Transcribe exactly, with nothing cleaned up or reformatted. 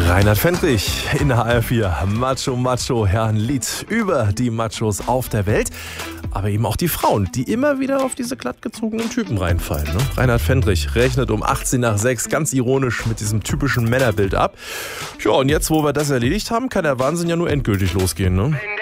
Reinhard Fendrich in H R vier. Macho Macho, ja, ein Lied über die Machos auf der Welt. Aber eben auch die Frauen, die immer wieder auf diese glattgezogenen Typen reinfallen. Ne? Reinhard Fendrich rechnet um achtzehn nach sechs ganz ironisch mit diesem typischen Männerbild ab. Ja, und jetzt, wo wir das erledigt haben, kann der Wahnsinn ja nur endgültig losgehen. Ne?